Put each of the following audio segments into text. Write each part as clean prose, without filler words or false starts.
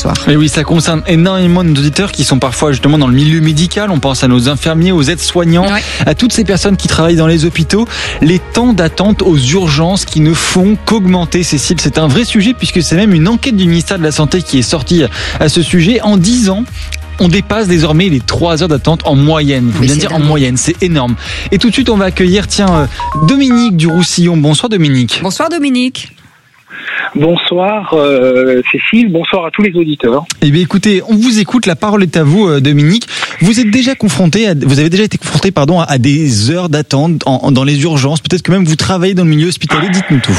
soir. Et oui, ça concerne énormément d'auditeurs qui sont parfois justement dans le milieu médical. On pense à nos infirmiers, aux aides-soignants, à toutes ces personnes qui travaillent dans les hôpitaux. Les temps d'attente aux urgences qui ne font qu'augmenter, Cécile. C'est un vrai sujet puisque c'est même une enquête du ministère de la Santé qui est sortie à ce sujet. En 10 ans, on dépasse désormais les 3 heures d'attente en moyenne. Il faut bien dire en moyenne, c'est énorme. Et tout de suite, on va accueillir, Dominique du Roussillon. Bonsoir Dominique. Bonsoir Dominique. Bonsoir Cécile, bonsoir à tous les auditeurs. Eh bien écoutez, on vous écoute, la parole est à vous Dominique. Vous avez déjà été confronté à des heures d'attente dans les urgences, peut-être que même vous travaillez dans le milieu hospitalier, dites-nous tout.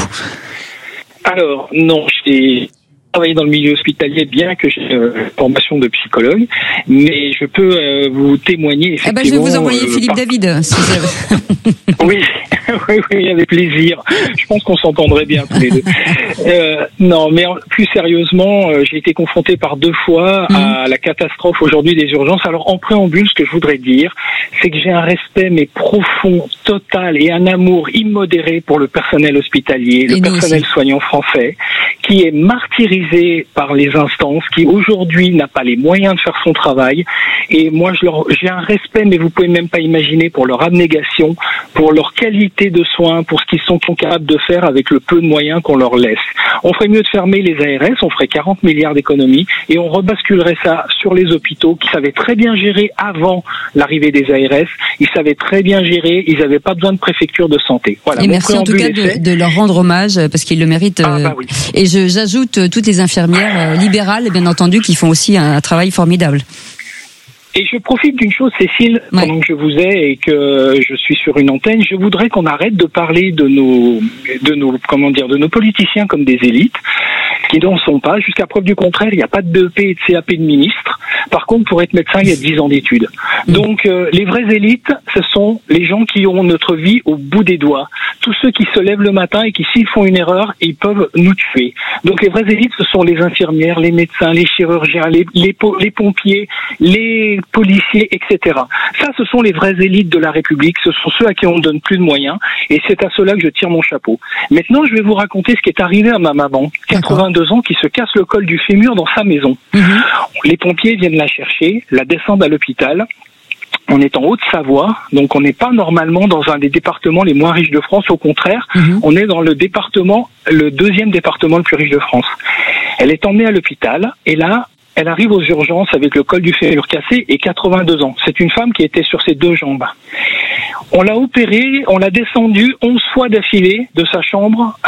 Alors non, j'ai travaillé dans le milieu hospitalier bien que j'ai une formation de psychologue, mais je peux vous témoigner effectivement. Je vais vous envoyer Philippe David. Si oui, oui, avec plaisir. Je pense qu'on s'entendrait bien tous les deux. Non, mais plus sérieusement, j'ai été confronté par 2 fois à la catastrophe aujourd'hui des urgences. Alors en préambule, ce que je voudrais dire, c'est que j'ai un respect mais profond, total et un amour immodéré pour le personnel hospitalier, le personnel soignant français, qui est martyrisé par les instances, qui aujourd'hui n'a pas les moyens de faire son travail. Et moi, j'ai un respect, mais vous pouvez même pas imaginer, pour leur abnégation, pour leur qualité de soins, pour ce qu'ils sont capables de faire avec le peu de moyens qu'on leur laisse. On ferait mieux de fermer les ARS, on ferait 40 milliards d'économies, et on rebasculerait ça sur les hôpitaux qui savaient très bien gérer avant l'arrivée des ARS. Ils savaient très bien gérer, ils n'avaient pas besoin de préfecture de santé. Voilà. Et merci en tout cas de leur rendre hommage, parce qu'ils le méritent. Oui. Et j'ajoute toutes les infirmières libérales, bien entendu, qui font aussi un travail formidable. Et je profite d'une chose, Cécile, pendant que je vous ai et que je suis sur une antenne, je voudrais qu'on arrête de parler de nos politiciens comme des élites, qui n'en sont pas. Jusqu'à preuve du contraire, il n'y a pas de BEP et de CAP de ministre. Par contre, pour être médecin, il y a 10 ans d'études. Donc, les vraies élites, ce sont les gens qui ont notre vie au bout des doigts. Tous ceux qui se lèvent le matin et qui, s'ils font une erreur, ils peuvent nous tuer. Donc, les vraies élites, ce sont les infirmières, les médecins, les chirurgiens, les pompiers, les policiers, etc. Ça, ce sont les vraies élites de la République. Ce sont ceux à qui on ne donne plus de moyens. Et c'est à ceux-là que je tire mon chapeau. Maintenant, je vais vous raconter ce qui est arrivé à ma maman, 82 ans, qui se casse le col du fémur dans sa maison. Les pompiers viennent la chercher, la descendent à l'hôpital. On est en Haute-Savoie, donc on n'est pas normalement dans un des départements les moins riches de France. Au contraire, on est dans le 2e département le plus riche de France. Elle est emmenée à l'hôpital, et là, elle arrive aux urgences avec le col du fémur cassé et 82 ans. C'est une femme qui était sur ses 2 jambes. On l'a opérée, on l'a descendue 11 fois d'affilée de sa chambre,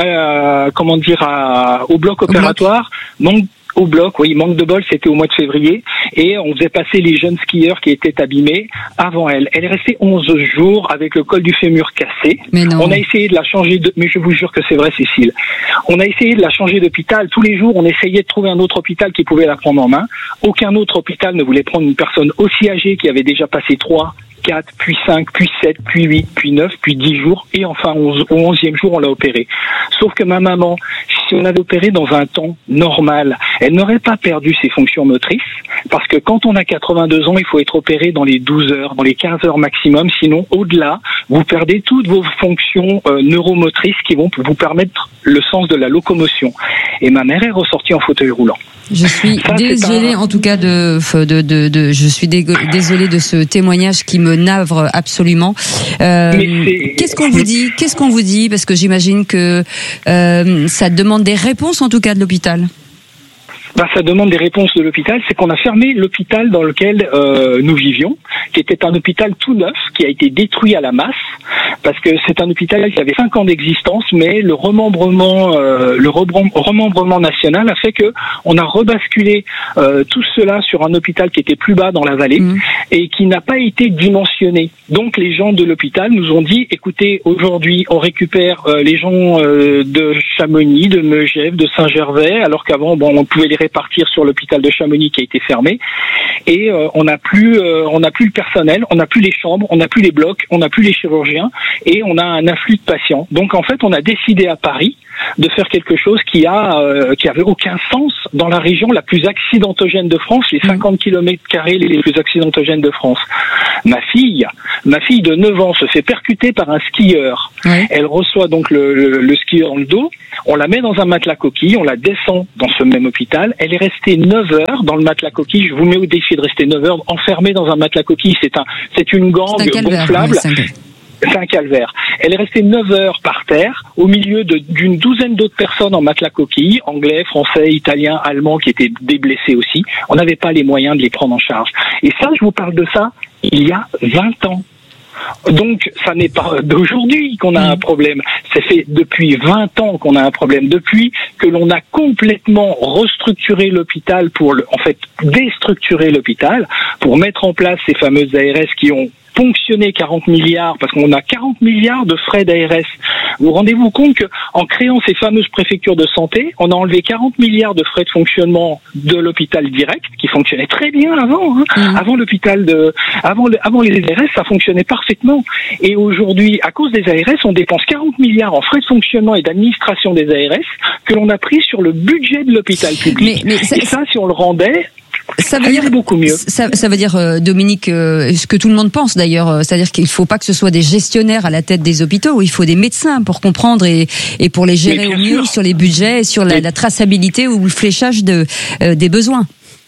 au bloc opératoire. Manque de bol, c'était au mois de février, et on faisait passer les jeunes skieurs qui étaient abîmés avant elle. Elle est restée 11 jours avec le col du fémur cassé. On a essayé de la changer mais je vous jure que c'est vrai, Cécile. On a essayé de la changer d'hôpital. Tous les jours, on essayait de trouver un autre hôpital qui pouvait la prendre en main. Aucun autre hôpital ne voulait prendre une personne aussi âgée qui avait déjà passé 3, 4, puis 5, puis 7, puis 8, puis 9, puis 10 jours, et enfin au 11e jour, on l'a opérée. Sauf que ma maman, si on avait opéré dans un temps normal, elle n'aurait pas perdu ses fonctions motrices, parce que quand on a 82 ans, il faut être opéré dans les 12 heures, dans les 15 heures maximum, sinon au-delà, vous perdez toutes vos fonctions neuromotrices qui vont vous permettre le sens de la locomotion. Et ma mère est ressortie en fauteuil roulant. Je suis désolée en tout cas je suis désolée de ce témoignage qui me navre absolument. Qu'est-ce qu'on vous dit parce que j'imagine que ça demande des réponses en tout cas de l'hôpital. Ça demande des réponses de l'hôpital. C'est qu'on a fermé l'hôpital dans lequel nous vivions, qui était un hôpital tout neuf, qui a été détruit à la masse, parce que c'est un hôpital qui avait 5 ans d'existence, mais le remembrement national a fait que on a rebasculé tout cela sur un hôpital qui était plus bas dans la vallée et qui n'a pas été dimensionné. Donc les gens de l'hôpital nous ont dit, écoutez, aujourd'hui on récupère les gens de Chamonix, de Megève, de Saint-Gervais, alors qu'avant on pouvait les répartir sur l'hôpital de Chamonix qui a été fermé, et on n'a plus le personnel, on n'a plus les chambres, on n'a plus les blocs, on n'a plus les chirurgiens, et on a un afflux de patients. Donc en fait on a décidé à Paris de faire quelque chose qui avait aucun sens dans la région la plus accidentogène de France, les 50 km² les plus accidentogènes de France. Ma fille de 9 ans se fait percuter par un skieur. Oui. Elle reçoit donc le skieur dans le dos. On la met dans un matelas coquille, on la descend dans ce même hôpital. Elle est restée 9 heures dans le matelas coquille. Je vous mets au défi de rester 9 heures enfermée dans un matelas coquille. C'est une gangue gonflable. C'est un calvaire. Elle est restée 9 heures par terre, au milieu d'une douzaine d'autres personnes en matelas coquille, anglais, français, italiens, allemands, qui étaient des blessés aussi. On n'avait pas les moyens de les prendre en charge. Et ça, je vous parle de ça il y a 20 ans. Donc, ça n'est pas d'aujourd'hui qu'on a un problème. C'est fait depuis 20 ans qu'on a un problème. Depuis que l'on a complètement restructuré l'hôpital déstructurer l'hôpital pour mettre en place ces fameuses ARS qui ont ponctionné 40 milliards, parce qu'on a 40 milliards de frais d'ARS. Vous rendez-vous compte qu'en créant ces fameuses préfectures de santé, on a enlevé 40 milliards de frais de fonctionnement de l'hôpital direct, qui fonctionnait très bien avant, avant avant les ARS, ça fonctionnait parfaitement. Et aujourd'hui, à cause des ARS, on dépense 40 milliards en frais de fonctionnement et d'administration des ARS que l'on a pris sur le budget de l'hôpital public. Et ça, si on le rendait, ça veut dire beaucoup mieux. Ça veut dire, Dominique, ce que tout le monde pense d'ailleurs, c'est-à-dire qu'il ne faut pas que ce soit des gestionnaires à la tête des hôpitaux, il faut des médecins pour comprendre et pour les gérer au mieux sur les budgets, sur la traçabilité ou le fléchage des besoins.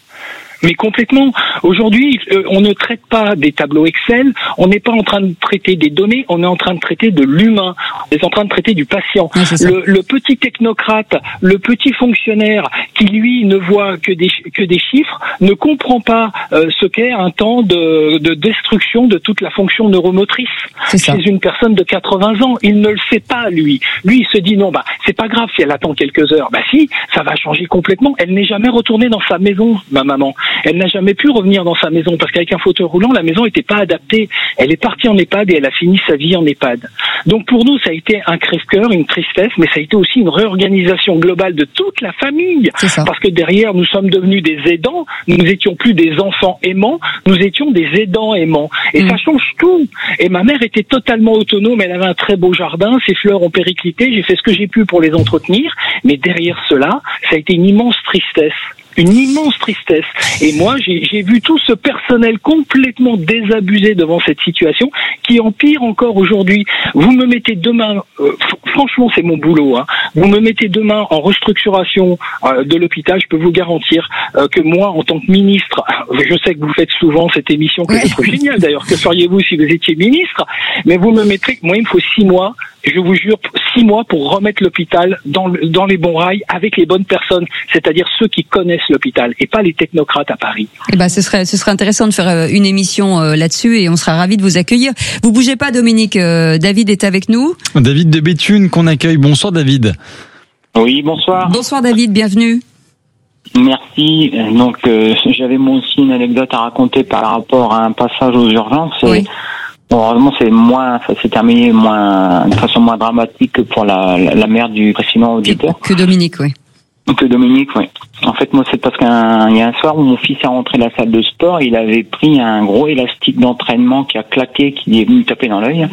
Mais complètement. Aujourd'hui, on ne traite pas des tableaux Excel, on n'est pas en train de traiter des données, on est en train de traiter de l'humain, on est en train de traiter du patient. Ouais, le petit technocrate, le petit fonctionnaire qui, lui, ne voit que des chiffres, ne comprend pas ce qu'est un temps de destruction de toute la fonction neuromotrice chez une personne de 80 ans. Il ne le sait pas, lui. Lui, il se dit non, c'est pas grave si elle attend quelques heures. Si, ça va changer complètement. Elle n'est jamais retournée dans sa maison, ma maman. Elle n'a jamais pu revenir dans sa maison parce qu'avec un fauteuil roulant, la maison n'était pas adaptée. Elle est partie en EHPAD et elle a fini sa vie en EHPAD. Donc pour nous, ça a été un crève-cœur, une tristesse, mais ça a été aussi une réorganisation globale de toute la famille. Parce que derrière, nous sommes devenus des aidants. Nous n'étions plus des enfants aimants, nous étions des aidants aimants. Et ça change tout. Et ma mère était totalement autonome. Elle avait un très beau jardin. Ses fleurs ont périclité. J'ai fait ce que j'ai pu pour les entretenir. Mais derrière cela, ça a été une immense tristesse. Une immense tristesse. Et moi, j'ai vu tout ce personnel complètement désabusé devant cette situation, qui empire encore aujourd'hui. Vous me mettez demain, franchement, c'est mon boulot, vous me mettez demain en restructuration de l'hôpital, je peux vous garantir que moi, en tant que ministre, je sais que vous faites souvent cette émission, que je trouve géniale d'ailleurs, que feriez-vous si vous étiez ministre, mais vous me mettrez, moi, il me faut 6 mois, je vous jure, 6 mois pour remettre l'hôpital dans les bons rails avec les bonnes personnes, c'est-à-dire ceux qui connaissent l'hôpital et pas les technocrates à Paris. Ce serait intéressant de faire une émission là-dessus et on sera ravis de vous accueillir. Vous bougez pas, Dominique. David est avec nous. David de Béthune qu'on accueille. Bonsoir, David. Oui, bonsoir. Bonsoir, David. Bienvenue. Merci. Donc, j'avais moi aussi une anecdote à raconter par rapport à un passage aux urgences. Oui. Heureusement, ça s'est terminé de façon moins dramatique que pour la mère du précédent auditeur. Que Dominique, oui. Que Dominique, oui. En fait, moi, c'est parce qu'il y a un soir où mon fils est rentré de la salle de sport, il avait pris un gros élastique d'entraînement qui a claqué, qui est venu taper dans l'œil.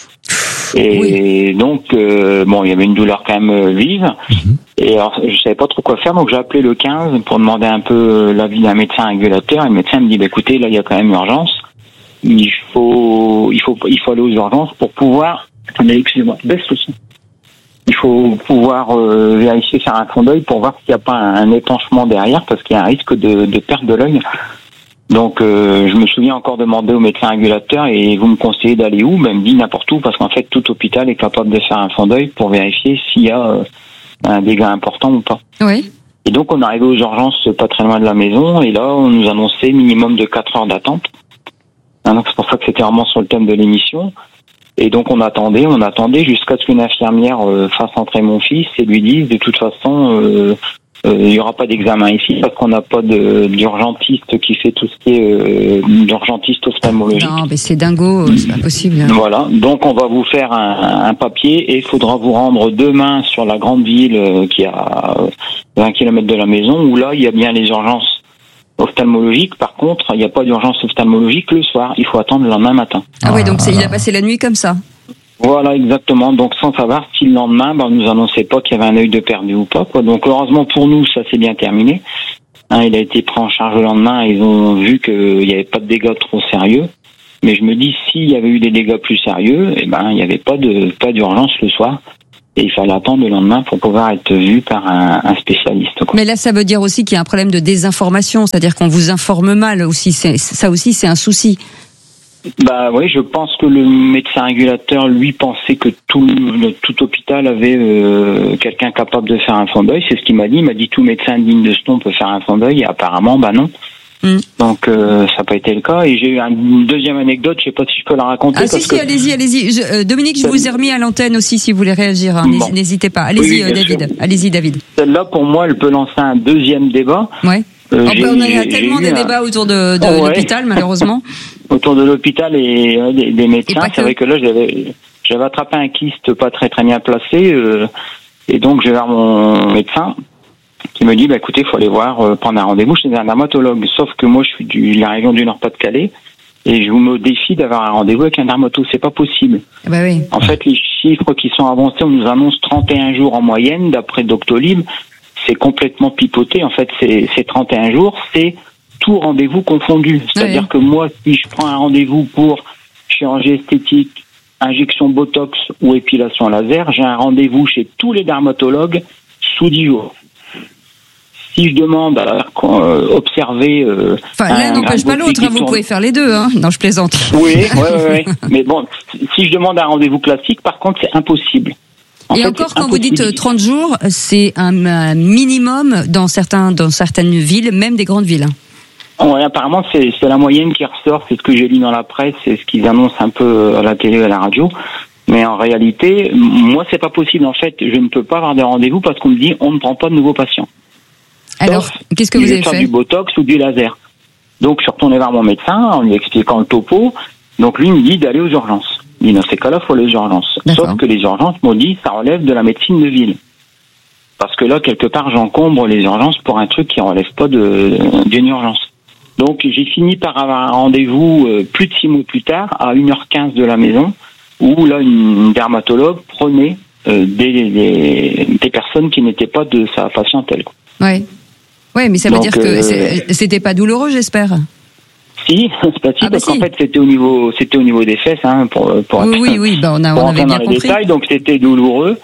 Et donc, il y avait une douleur quand même vive. Et alors, je savais pas trop quoi faire, donc j'ai appelé le 15 pour demander un peu l'avis d'un médecin régulateur. Et le médecin me dit, écoutez, là, il y a quand même urgence. Il faut aller aux urgences pour pouvoir... Attendez, excusez-moi, baisse aussi. Il faut pouvoir vérifier, faire un fond d'œil pour voir s'il n'y a pas un épanchement derrière, parce qu'il y a un risque de perte de l'œil. Donc, je me souviens encore demander au médecin régulateur, et vous me conseillez d'aller où? Il me dit n'importe où, parce qu'en fait, tout hôpital est capable de faire un fond d'œil pour vérifier s'il y a un dégât important ou pas. Oui. Et donc, on est arrivé aux urgences pas très loin de la maison, et là, on nous annonçait minimum de 4 heures d'attente. Donc, c'est pour ça que c'était vraiment sur le thème de l'émission. Et donc on attendait jusqu'à ce qu'une infirmière fasse entrer mon fils et lui dise de toute façon il y aura pas d'examen ici parce qu'on n'a pas d'urgentiste qui fait tout ce qui est d'urgentiste ophtalmologique. Non, mais c'est dingo, c'est pas possible. Voilà, donc on va vous faire un papier et il faudra vous rendre demain sur la grande ville qui est à 20 km de la maison où là il y a bien les urgences ophtalmologique. Par contre, il n'y a pas d'urgence ophtalmologique le soir. Il faut attendre le lendemain matin. Ah oui, donc il a passé la nuit comme ça. Voilà, exactement. Donc sans savoir si le lendemain, on nous annonçait pas qu'il y avait un œil de perdu ou pas, quoi. Donc heureusement pour nous, ça s'est bien terminé. Il a été pris en charge le lendemain. Ils ont vu qu'il n'y avait pas de dégâts trop sérieux. Mais je me dis, s'il y avait eu des dégâts plus sérieux, il n'y avait pas d'urgence le soir. Et il fallait attendre le lendemain pour pouvoir être vu par un spécialiste, quoi. Mais là, ça veut dire aussi qu'il y a un problème de désinformation, c'est-à-dire qu'on vous informe mal aussi. Ça aussi, c'est un souci. Oui, je pense que le médecin régulateur, lui, pensait que tout hôpital avait quelqu'un capable de faire un fond d'œil. C'est ce qu'il m'a dit. Il m'a dit tout médecin digne de ce nom peut faire un fond d'œil. Et apparemment, non. Donc ça n'a pas été le cas. Et j'ai eu une deuxième anecdote, je sais pas si je peux la raconter. Allez-y. Dominique, je vous ai remis à l'antenne aussi si vous voulez réagir. N'hésitez pas. Allez-y, oui, David. Sûr. Allez-y, David. Celle-là, pour moi, elle peut lancer un deuxième débat. Ouais. On a tellement des débats autour de l'hôpital, malheureusement. Autour de l'hôpital et des médecins. C'est vrai que là, j'avais attrapé un kyste pas très bien placé. Et donc, je vais vers mon médecin qui me dit, écoutez, il faut aller voir, prendre un rendez-vous chez un dermatologue. Sauf que moi, je suis de la région du Nord-Pas-de-Calais et je vous mets au défi d'avoir un rendez-vous avec un dermatologue. C'est pas possible. Oui. En fait, les chiffres qui sont avancés, on nous annonce 31 jours en moyenne, d'après Doctolib. C'est complètement pipoté. En fait, c'est 31 jours, c'est tout rendez-vous confondu. C'est-à-dire que moi, si je prends un rendez-vous pour chirurgie esthétique, injection Botox ou épilation laser, j'ai un rendez-vous chez tous les dermatologues sous 10 jours. Si je demande à observer... l'un n'empêche pas l'autre, vous pouvez faire les deux, hein. Non, je plaisante. Oui. Mais bon, si je demande un rendez-vous classique, par contre, c'est impossible. Et encore, quand vous dites 30 jours, c'est un minimum dans certaines villes, même des grandes villes. Oui, apparemment, c'est la moyenne qui ressort, c'est ce que j'ai lu dans la presse, c'est ce qu'ils annoncent un peu à la télé et à la radio. Mais en réalité, moi, c'est pas possible. En fait, je ne peux pas avoir de rendez-vous parce qu'on me dit on ne prend pas de nouveaux patients. Alors, qu'est-ce que vous avez fait ? Du Botox ou du laser. Donc, je suis retourné vers mon médecin en lui expliquant le topo. Donc, lui, il me dit d'aller aux urgences. Il dit, dans ces cas-là, il faut aller aux urgences. D'accord. Sauf que les urgences m'ont dit, ça relève de la médecine de ville. Parce que là, quelque part, j'encombre les urgences pour un truc qui relève pas d'une urgence. Donc, j'ai fini par avoir un rendez-vous plus de 6 mois plus tard, à 1h15 de la maison, où là, une dermatologue prenait des personnes qui n'étaient pas de sa patientèle. Oui, mais ça veut dire que c'était pas douloureux, j'espère. Si, c'est pas si, parce qu'en fait, c'était au niveau des fesses, pour oui, on avait bien compris. Détails, donc c'était douloureux.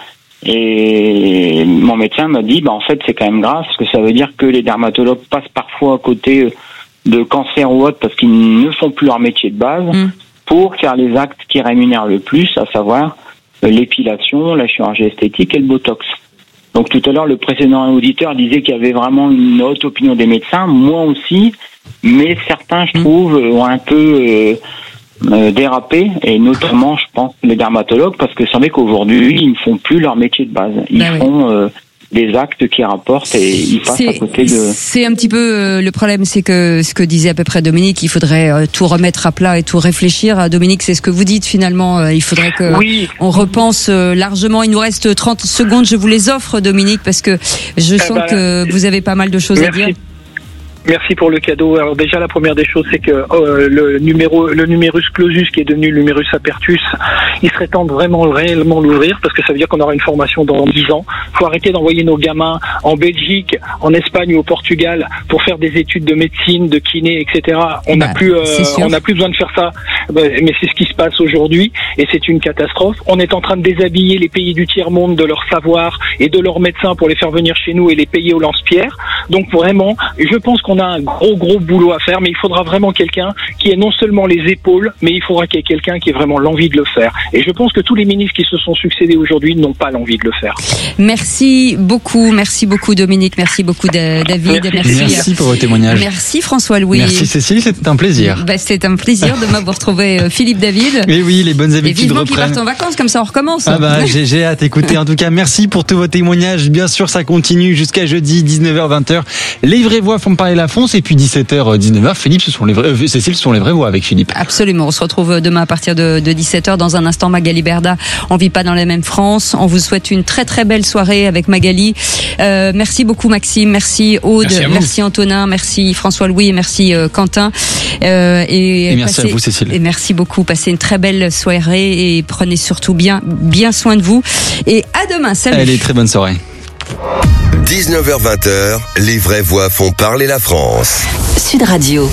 Et mon médecin m'a dit, en fait, c'est quand même grave, parce que ça veut dire que les dermatologues passent parfois à côté de cancer ou autre, parce qu'ils ne font plus leur métier de base, pour faire les actes qui rémunèrent le plus, à savoir l'épilation, la chirurgie esthétique et le Botox. Donc tout à l'heure, le précédent auditeur disait qu'il y avait vraiment une haute opinion des médecins, moi aussi, mais certains, je trouve, ont un peu dérapé, et notamment, je pense, les dermatologues, parce que c'est vrai qu'aujourd'hui, ils ne font plus leur métier de base. Ils font des actes qui rapportent et ils passent à côté de... C'est un petit peu le problème, c'est que ce que disait à peu près Dominique, il faudrait tout remettre à plat et tout réfléchir. Dominique, c'est ce que vous dites finalement, il faudrait que on repense largement. Il nous reste 30 secondes, je vous les offre Dominique, parce que je sens que vous avez pas mal de choses à dire. Merci pour le cadeau. Alors déjà, la première des choses, c'est que le numérus clausus, qui est devenu le numérus apertus, il serait temps de vraiment réellement l'ouvrir, parce que ça veut dire qu'on aura une formation dans 10 ans. Il faut arrêter d'envoyer nos gamins en Belgique, en Espagne ou au Portugal pour faire des études de médecine, de kiné, etc. On n'a plus besoin de faire ça. Mais c'est ce qui se passe aujourd'hui, et c'est une catastrophe. On est en train de déshabiller les pays du tiers-monde de leur savoir et de leurs médecins pour les faire venir chez nous et les payer au lance-pierre. Donc vraiment, je pense qu'on a un gros boulot à faire, mais il faudra vraiment quelqu'un qui ait non seulement les épaules, mais il faudra qu'il y ait quelqu'un qui ait vraiment l'envie de le faire. Et je pense que tous les ministres qui se sont succédés aujourd'hui n'ont pas l'envie de le faire. Merci beaucoup Dominique, merci beaucoup David, merci pour vos témoignages. Merci François-Louis. Merci Cécile, c'était un plaisir. C'est un plaisir de m'avoir retrouvé Philippe David. Et oui, les bonnes habitudes reprennent. Et vivement qu'ils partent en vacances, comme ça on recommence. J'ai hâte. Écoutez, en tout cas, merci pour tous vos témoignages. Bien sûr, ça continue jusqu'à jeudi 19h-20h. Les vraies voix font parler la France. Et puis 17h, 19h, Cécile, ce sont les vraies voix avec Philippe. Absolument. On se retrouve demain à partir de 17h. Dans un instant, Magali Berda. On vit pas dans la même France. On vous souhaite une très très belle soirée avec Magali. Merci beaucoup Maxime, merci Aude, merci Antonin, merci François-Louis et merci Quentin. Et merci à vous Cécile. Et merci beaucoup. Passez une très belle soirée et prenez surtout bien soin de vous. Et à demain. Salut. Allez, très bonne soirée. 19h-20h, les vraies voix font parler la France. Sud Radio.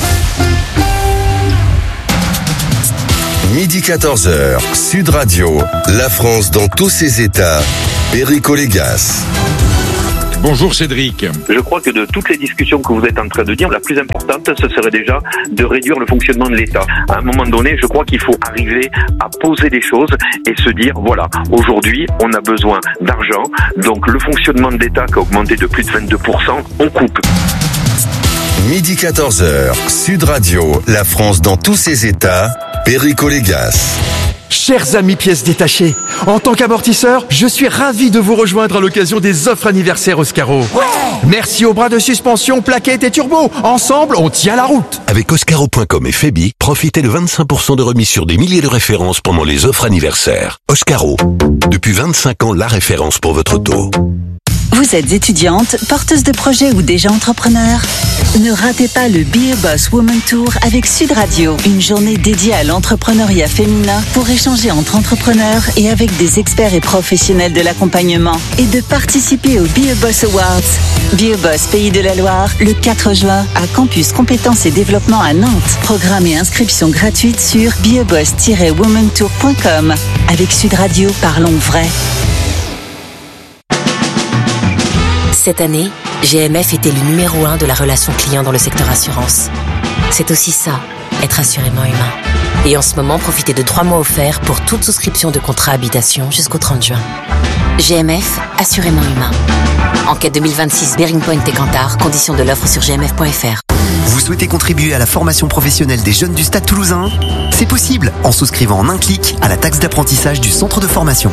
Midi 14h, Sud Radio, la France dans tous ses états, Perico Légas. Bonjour Cédric. Je crois que de toutes les discussions que vous êtes en train de dire, la plus importante, ce serait déjà de réduire le fonctionnement de l'État. À un moment donné, je crois qu'il faut arriver à poser des choses et se dire, voilà, aujourd'hui, on a besoin d'argent, donc le fonctionnement de l'État qui a augmenté de plus de 22%, on coupe. Midi 14h, Sud Radio, la France dans tous ses états, Perico Légas. Chers amis pièces détachées, en tant qu'amortisseur, je suis ravi de vous rejoindre à l'occasion des offres anniversaires Oscaro. Ouais. Merci aux bras de suspension, plaquettes et turbo. Ensemble, on tient la route. Avec Oscaro.com et Febi, profitez de 25% de remise sur des milliers de références pendant les offres anniversaires. Oscaro, depuis 25 ans, la référence pour votre auto. Vous êtes étudiante, porteuse de projet ou déjà entrepreneur? Ne ratez pas le Be a Boss Woman Tour avec Sud Radio. Une journée dédiée à l'entrepreneuriat féminin pour échanger entre entrepreneurs et avec des experts et professionnels de l'accompagnement. Et de participer au Be a Boss Awards. Be a Boss Pays de la Loire, le 4 juin, à Campus Compétences et Développement à Nantes. Programme et inscription gratuite sur beaboss-womantour.com. Avec Sud Radio, parlons vrai. Cette année, GMF était le numéro 1 de la relation client dans le secteur assurance. C'est aussi ça, être assurément humain. Et en ce moment, profitez de 3 mois offerts pour toute souscription de contrat habitation jusqu'au 30 juin. GMF, assurément humain. Enquête 2026 Bearing Point et Cantar, conditions de l'offre sur gmf.fr. Vous souhaitez contribuer à la formation professionnelle des jeunes du Stade Toulousain? C'est possible en souscrivant en un clic à la taxe d'apprentissage du centre de formation.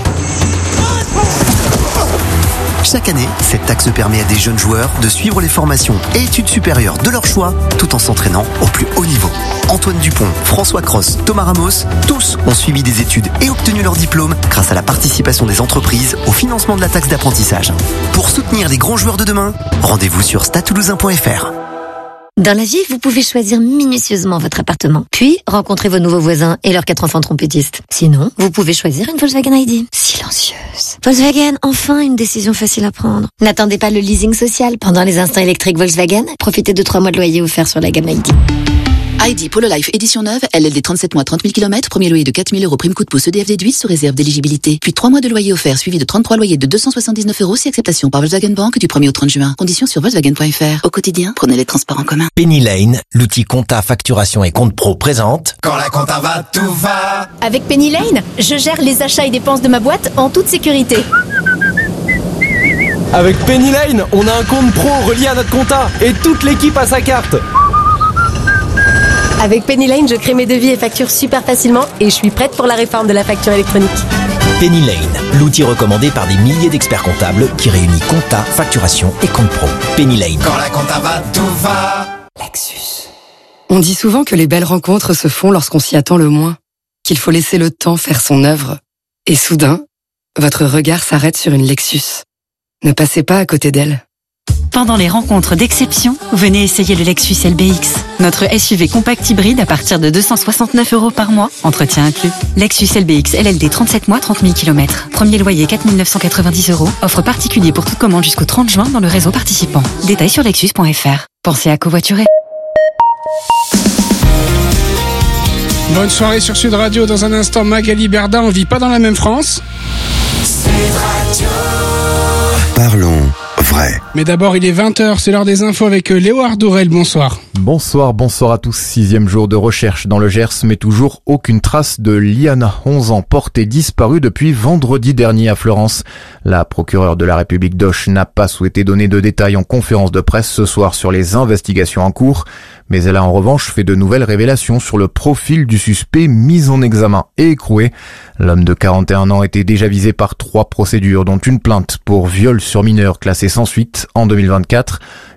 Chaque année, cette taxe permet à des jeunes joueurs de suivre les formations et études supérieures de leur choix, tout en s'entraînant au plus haut niveau. Antoine Dupont, François Cross, Thomas Ramos, tous ont suivi des études et obtenu leur diplôme grâce à la participation des entreprises au financement de la taxe d'apprentissage. Pour soutenir les grands joueurs de demain, rendez-vous sur stadetoulousain.fr. Dans la vie, vous pouvez choisir minutieusement votre appartement, puis rencontrer vos nouveaux voisins et leurs 4 enfants trompettistes. Sinon, vous pouvez choisir une Volkswagen ID. Silencieuse. Volkswagen, enfin une décision facile à prendre. N'attendez pas le leasing social. Pendant les instants électriques Volkswagen, profitez de 3 mois de loyer offerts sur la gamme ID. ID Polo Life édition neuve, LLD 37 mois 30 000 km, premier loyer de 4 000 €, prime coup de pouce EDF déduit sous réserve d'éligibilité. Puis 3 mois de loyer offert suivi de 33 loyers de 279 € si acceptation par Volkswagen Bank du 1er au 30 juin. Conditions sur Volkswagen.fr. Au quotidien, prenez les transports en commun. Penny Lane, l'outil compta, facturation et compte pro présente. Quand la compta va, tout va. Avec Penny Lane, je gère les achats et dépenses de ma boîte en toute sécurité. Avec Penny Lane, on a un compte pro relié à notre compta et toute l'équipe a sa carte. Avec Penny Lane, je crée mes devis et factures super facilement et je suis prête pour la réforme de la facture électronique. Penny Lane, l'outil recommandé par des milliers d'experts comptables qui réunit compta, facturation et compte pro. Penny Lane. Quand la compta va, tout va. Lexus. On dit souvent que les belles rencontres se font lorsqu'on s'y attend le moins, qu'il faut laisser le temps faire son œuvre. Et soudain, votre regard s'arrête sur une Lexus. Ne passez pas à côté d'elle. Pendant les rencontres d'exception, venez essayer le Lexus LBX. Notre SUV compact hybride à partir de 269 € par mois, entretien inclus. Lexus LBX LLD 37 mois 30 000 km. Premier loyer 4 990 €. Offre particulier pour toute commande jusqu'au 30 juin dans le réseau participant. Détails sur lexus.fr. Pensez à covoiturer. Bonne soirée sur Sud Radio. Dans un instant, Magali Berda, on vit pas dans la même France. Sud Radio. Parlons vrai. Mais d'abord, il est 20h, c'est l'heure des infos avec Léo Ardourel. Bonsoir. Bonsoir à tous. 6e jour de recherche dans le Gers, mais toujours aucune trace de Liana, 11 ans, portée disparue depuis vendredi dernier à Fleurance. La procureure de la République d'Auch n'a pas souhaité donner de détails en conférence de presse ce soir sur les investigations en cours, mais elle a en revanche fait de nouvelles révélations sur le profil du suspect mis en examen et écroué. L'homme de 41 ans était déjà visé par 3 procédures, dont une plainte pour viol sur mineur classée sans suite en 2024,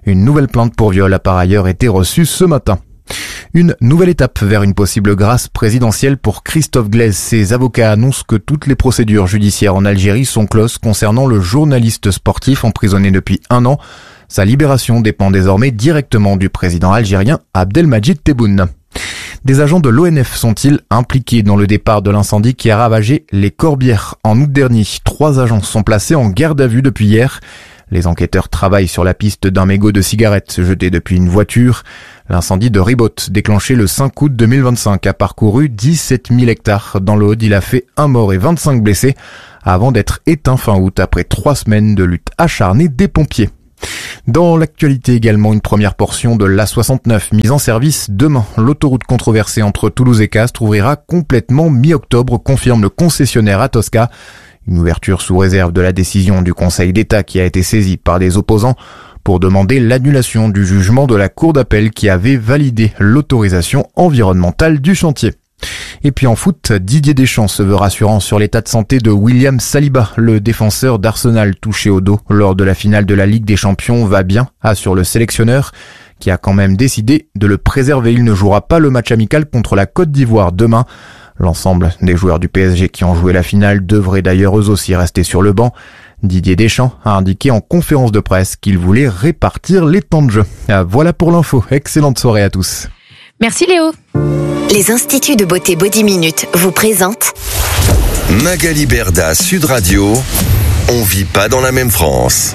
Une nouvelle plainte pour viol a par ailleurs été reçue ce matin. Une nouvelle étape vers une possible grâce présidentielle pour Christophe Glaise. Ses avocats annoncent que toutes les procédures judiciaires en Algérie sont closes concernant le journaliste sportif emprisonné depuis 1 an. Sa libération dépend désormais directement du président algérien Abdelmadjid Tebboune. Des agents de l'ONF sont-ils impliqués dans le départ de l'incendie qui a ravagé les Corbières en août dernier? 3 agents sont placés en garde à vue depuis hier. Les enquêteurs travaillent sur la piste d'un mégot de cigarettes jeté depuis une voiture. L'incendie de Ribot, déclenché le 5 août 2025, a parcouru 17 000 hectares. Dans le Aude, il a fait 1 mort et 25 blessés avant d'être éteint fin août après 3 semaines de lutte acharnée des pompiers. Dans l'actualité également, une première portion de l'A69 mise en service demain. L'autoroute controversée entre Toulouse et Castres ouvrira complètement mi-octobre, confirme le concessionnaire Atosca. Une ouverture sous réserve de la décision du Conseil d'État qui a été saisie par des opposants pour demander l'annulation du jugement de la Cour d'appel qui avait validé l'autorisation environnementale du chantier. Et puis en foot, Didier Deschamps se veut rassurant sur l'état de santé de William Saliba. Le défenseur d'Arsenal touché au dos lors de la finale de la Ligue des Champions va bien, assure le sélectionneur, qui a quand même décidé de le préserver. Il ne jouera pas le match amical contre la Côte d'Ivoire demain. L'ensemble des joueurs du PSG qui ont joué la finale devraient d'ailleurs eux aussi rester sur le banc. Didier Deschamps a indiqué en conférence de presse qu'il voulait répartir les temps de jeu. Voilà pour l'info. Excellente soirée à tous. Merci Léo. Les instituts de beauté Body Minute vous présentent Magali Berda, Sud Radio. On vit pas dans la même France.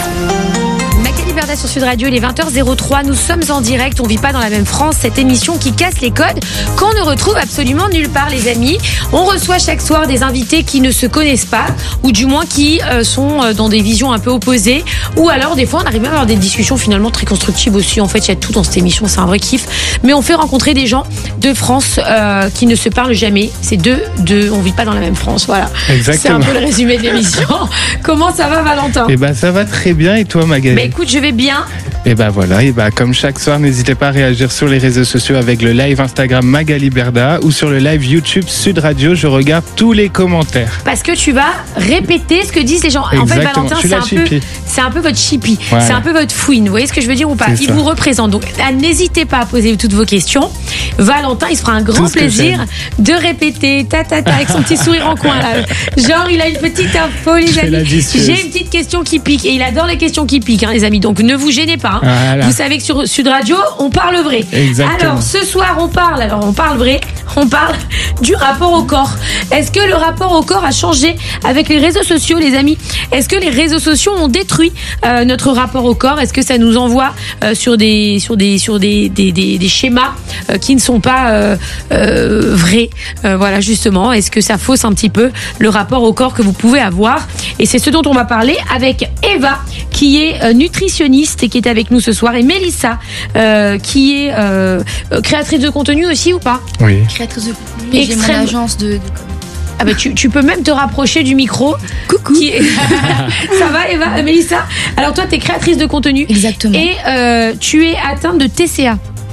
Sur Sud Radio, il est 20h03, nous sommes en direct, on vit pas dans la même France, cette émission qui casse les codes qu'on ne retrouve absolument nulle part les amis. On reçoit chaque soir des invités qui ne se connaissent pas, ou du moins qui sont dans des visions un peu opposées, ou alors des fois on arrive même à avoir des discussions finalement très constructives aussi. En fait il y a tout dans cette émission, c'est un vrai kiff, mais on fait rencontrer des gens de France qui ne se parlent jamais. C'est deux, on vit pas dans la même France, voilà. Exactement. C'est un peu le résumé de l'émission. Comment ça va Valentin? Eh ben ça va très bien, et toi Magali? Bah écoute, je vais bien. Et ben voilà, et ben comme chaque soir, n'hésitez pas à réagir sur les réseaux sociaux avec le live Instagram Magali Berda ou sur le live YouTube Sud Radio. Je regarde tous les commentaires. Parce que tu vas répéter ce que disent les gens. Exactement. En fait, Valentin, c'est un peu votre chippie. Voilà. C'est un peu votre fouine. Vous voyez ce que je veux dire ou pas? Il vous représente. Donc, n'hésitez pas à poser toutes vos questions. Valentin, il se fera un grand plaisir de répéter avec son petit sourire en coin là. Genre, il a une petite info, les amis. J'ai une petite question qui pique et il adore les questions qui piquent, hein, les amis. Donc, ne vous gênez pas. Hein. Voilà. Vous savez que sur Sud Radio, on parle vrai. Exactement. Alors, ce soir, on parle vrai. On parle du rapport au corps. Est-ce que le rapport au corps a changé avec les réseaux sociaux, les amis? Est-ce que les réseaux sociaux ont détruit notre rapport au corps? Est-ce que ça nous envoie sur des schémas qui ne sont pas vrais? Voilà, justement. Est-ce que ça fausse un petit peu le rapport au corps que vous pouvez avoir? Et c'est ce dont on va parler avec Eva, qui est nutritionniste et qui est avec nous ce soir, et Mélissa, qui est créatrice de contenu aussi ou pas? Oui. Créatrice de contenu. J'ai mon agence de Ah bah tu peux même te rapprocher du micro. Coucou. Ça va Eva, Mélissa? Alors toi, tu es créatrice de contenu. Exactement. Et tu es atteinte de TCA.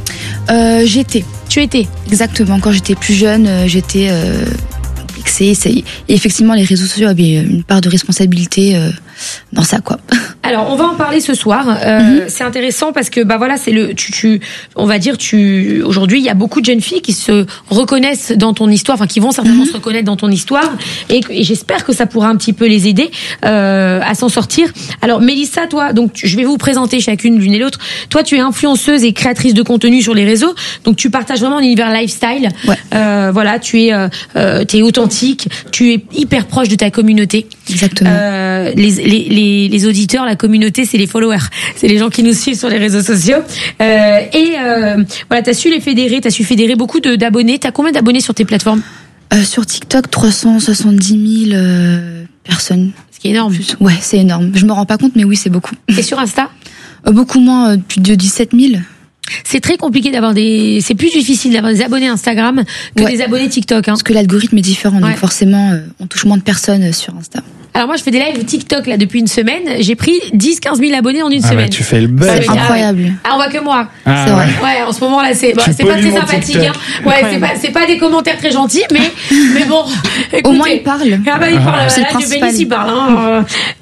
Tu étais. Exactement. Quand j'étais plus jeune, j'étais complexée. Et effectivement, les réseaux sociaux avaient une part de responsabilité dans ça, quoi. Alors, on va en parler ce soir. C'est intéressant parce que, bah voilà, c'est on va dire, aujourd'hui, il y a beaucoup de jeunes filles qui se reconnaissent dans ton histoire, enfin, qui vont certainement se reconnaître dans ton histoire, et j'espère que ça pourra un petit peu les aider à s'en sortir. Alors, Mélissa, toi, donc, je vais vous présenter chacune l'une et l'autre. Toi, tu es influenceuse et créatrice de contenu sur les réseaux, donc tu partages vraiment un univers lifestyle. Ouais. Voilà, t'es authentique, tu es hyper proche de ta communauté. Exactement. Les auditeurs, la communauté, c'est les followers, c'est les gens qui nous suivent sur les réseaux sociaux. Voilà, t'as su fédérer beaucoup d'abonnés. T'as combien d'abonnés sur tes plateformes? Sur TikTok, 370 000 personnes. Ce qui est énorme. Ouais, c'est énorme. Je me rends pas compte, mais oui, c'est beaucoup. Et sur Insta? Beaucoup moins, plus de 17 000. C'est très compliqué c'est plus difficile d'avoir des abonnés Instagram que des abonnés TikTok, hein. Parce que l'algorithme est différent, donc forcément, on touche moins de personnes sur Insta. Alors moi, je fais des lives TikTok là depuis une semaine. J'ai pris 10-15 000 abonnés en une semaine. Bah, tu fais le buzz. C'est incroyable. Ah, on voit que moi. Ah, c'est vrai. Ouais, en ce moment là, c'est pas très sympathique. Hein. Ouais, c'est pas des commentaires très gentils, mais bon. Écoutez, au moins, il parle. Ah bah, il parle. C'est Là, le principal. Bénis, il parle. Hein.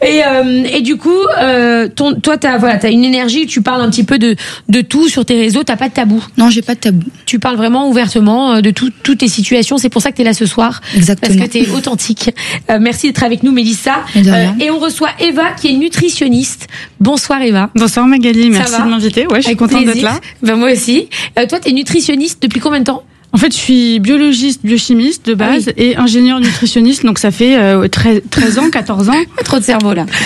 Et du coup, toi, t'as une énergie. Tu parles un petit peu de tout sur tes réseaux. T'as pas de tabou. Non, j'ai pas de tabou. Tu parles vraiment ouvertement de toutes tes situations. C'est pour ça que t'es là ce soir. Exactement. Parce que t'es authentique. Merci d'être avec nous, Mélissa. Et on reçoit Eva, qui est nutritionniste. Bonsoir Eva. Bonsoir Magali, Ça merci va de m'inviter. Ouais, je suis Avec contente plaisir. d'être là. Ben moi aussi. Toi, t'es nutritionniste depuis combien de temps? En fait, je suis biologiste, biochimiste de base et ingénieur nutritionniste, donc ça fait 13 ans, 14 ans. Trop de cerveau là.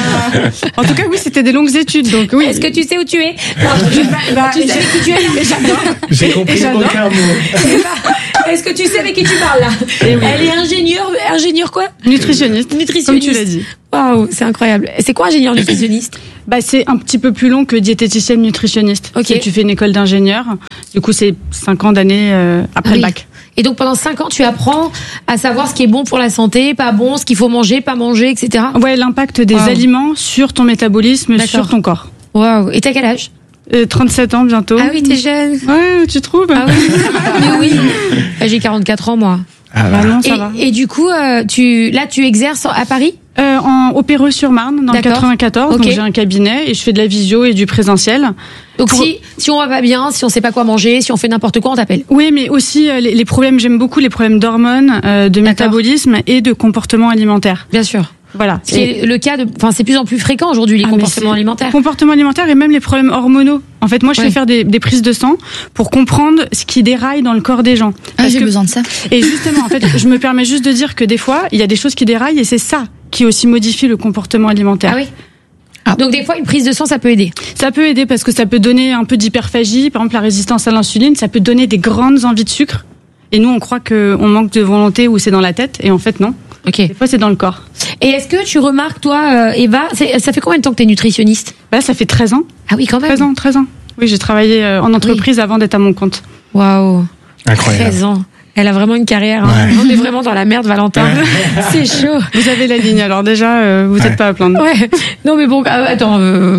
En tout cas, oui, c'était des longues études, donc oui. Est-ce que tu sais où tu es? Tu sais avec qui tu es là? J'adore. J'ai compris aucun mot. Est-ce que tu sais avec qui tu parles là? Oui. Elle est ingénieure quoi? Nutritionniste, comme tu l'as dit. Waouh, c'est incroyable. C'est quoi ingénieur nutritionniste? C'est un petit peu plus long que diététicienne nutritionniste. Ok. Tu fais une école d'ingénieur. Du coup, c'est 5 ans d'années après le bac. Et donc pendant 5 ans, tu apprends à savoir ce qui est bon pour la santé, pas bon, ce qu'il faut manger, pas manger, etc. Ouais, l'impact des aliments sur ton métabolisme, sur ton corps. Waouh. Et t'as quel âge? 37 ans bientôt. Ah oui, t'es jeune. Ouais, tu trouves? Ah oui. Mais oui. J'ai 44 ans moi. Ah bah non, ça va. Et du coup, tu exerces à Paris? Au Péreux-sur-Marne, dans le 94. Donc j'ai un cabinet et je fais de la visio et du présentiel. Donc si on va pas bien, si on sait pas quoi manger, si on fait n'importe quoi, on t'appelle. Oui, mais aussi les problèmes, j'aime beaucoup les problèmes d'hormones, de métabolisme et de comportement alimentaire. Bien sûr. Voilà. C'est le cas c'est de plus en plus fréquent aujourd'hui, les comportements alimentaires. Comportements alimentaires et même les problèmes hormonaux. En fait, moi, je fais faire des prises de sang pour comprendre ce qui déraille dans le corps des gens. J'ai besoin de ça. Et justement, en fait, je me permets juste de dire que des fois, il y a des choses qui déraillent et c'est ça qui aussi modifie le comportement alimentaire. Ah oui. Donc des fois, une prise de sang, ça peut aider. Ça peut aider parce que ça peut donner un peu d'hyperphagie, par exemple la résistance à l'insuline, ça peut donner des grandes envies de sucre. Et nous, on croit qu'on manque de volonté ou c'est dans la tête, et en fait, non. Des fois, c'est dans le corps. Et est-ce que tu remarques, toi, Eva, ça fait combien de temps que tu es nutritionniste? Ça fait 13 ans. Ah oui, quand même. 13 ans. Oui, j'ai travaillé en entreprise avant d'être à mon compte. Waouh. Incroyable. 13 ans. Elle a vraiment une carrière. Hein. On est vraiment dans la merde, Valentin. C'est chaud. Vous avez la ligne, alors déjà, vous n'êtes pas à plaindre. Ouais. Non, mais bon, attends,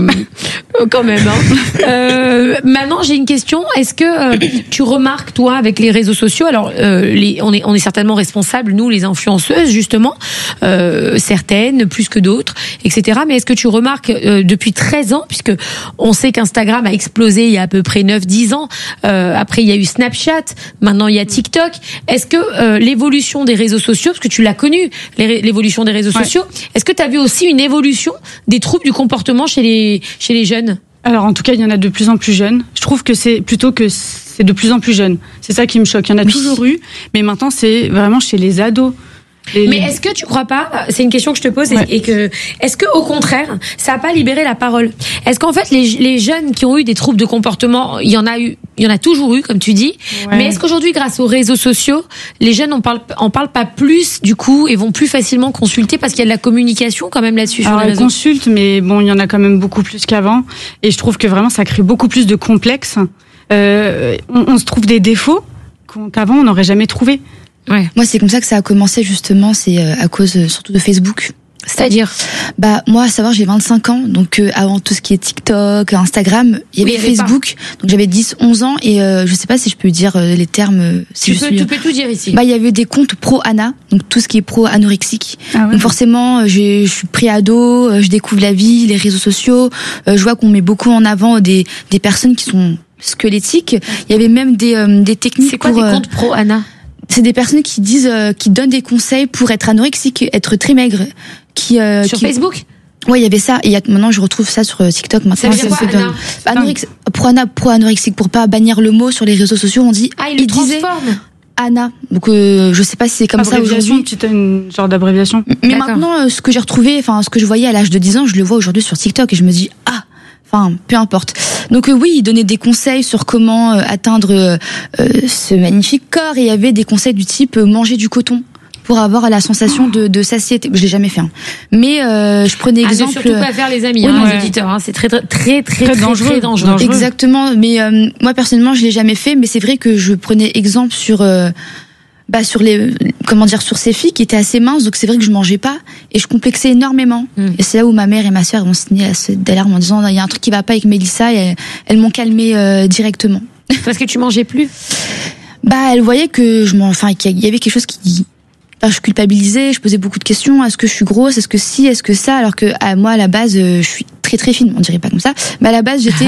quand même. Hein. Maintenant, j'ai une question. Est-ce que tu remarques, toi, avec les réseaux sociaux, alors on est certainement responsables, nous, les influenceuses, justement, certaines plus que d'autres, etc. Mais est-ce que tu remarques depuis 13 ans, puisque on sait qu'Instagram a explosé il y a à peu près 9-10 ans. Après, il y a eu Snapchat. Maintenant, il y a TikTok. Est-ce que l'évolution des réseaux sociaux, parce que tu l'as connu, l'évolution des réseaux sociaux, est-ce que tu as vu aussi une évolution des troubles du comportement chez les jeunes? Alors en tout cas, il y en a de plus en plus jeunes. Je trouve que c'est plutôt que c'est de plus en plus jeune. C'est ça qui me choque. Il y en a toujours eu, mais maintenant c'est vraiment chez les ados. Mais est-ce que tu crois pas, c'est une question que je te pose, et que, est-ce que au contraire, ça a pas libéré la parole? Est-ce qu'en fait, les jeunes qui ont eu des troubles de comportement, il y en a toujours eu, comme tu dis, mais est-ce qu'aujourd'hui, grâce aux réseaux sociaux, les jeunes en parlent pas plus, du coup, et vont plus facilement consulter parce qu'il y a de la communication quand même là-dessus sur les réseaux? Ils consultent, mais bon, il y en a quand même beaucoup plus qu'avant, et je trouve que vraiment, ça crée beaucoup plus de complexes. On se trouve des défauts qu'avant, on n'aurait jamais trouvé. Ouais. Moi, c'est comme ça que ça a commencé, justement, c'est à cause surtout de Facebook. C'est-à-dire? Moi, à savoir, j'ai 25 ans, donc avant tout ce qui est TikTok, Instagram, il y avait Facebook, donc j'avais 10-11 ans, et je sais pas si je peux dire les termes. Tu peux tout dire ici. Il y avait des comptes pro-Ana, donc tout ce qui est pro-anorexique. Ah ouais. Donc forcément, je suis pré-ado, je découvre la vie, les réseaux sociaux, je vois qu'on met beaucoup en avant des personnes qui sont squelettiques. Il y avait même des techniques. C'est quoi des comptes pro-Ana? C'est des personnes qui disent, qui donnent des conseils pour être anorexique, être très maigre. Sur Facebook? Ouais, il y avait ça. Et maintenant, je retrouve ça sur TikTok. Maintenant, ça veut dire quoi, Ana? Pro-anorexique, pour pas bannir le mot sur les réseaux sociaux, on dit. Ah, il le transforme. Ana. Donc, je sais pas si c'est comme ça aujourd'hui. Tu as une genre d'abréviation. Mais maintenant, ce que j'ai retrouvé, ce que je voyais à l'âge de 10 ans, je le vois aujourd'hui sur TikTok et je me dis, peu importe. Donc oui, il donnait des conseils sur comment atteindre ce magnifique corps, et il y avait des conseils du type manger du coton pour avoir la sensation de satiété. Je l'ai jamais fait, mais je prenais exemple. Ne surtout pas faire, les amis, les auditeurs. C'est très dangereux. Exactement. Mais moi personnellement, je l'ai jamais fait, mais c'est vrai que je prenais exemple sur sur sur ces filles qui étaient assez minces, donc c'est vrai que je mangeais pas et je complexais énormément. Et c'est là où ma mère et ma sœur ont signé d'alarme en disant il y a un truc qui va pas avec Mélissa, et elles m'ont calmée directement. Parce que tu mangeais plus. Elles voyaient que qu'il y avait quelque chose qui je culpabilisais, je posais beaucoup de questions. Est-ce que je suis grosse? Est-ce que si? Est-ce que ça? Alors que moi à la base je suis très très fine, on dirait pas comme ça, mais à la base j'étais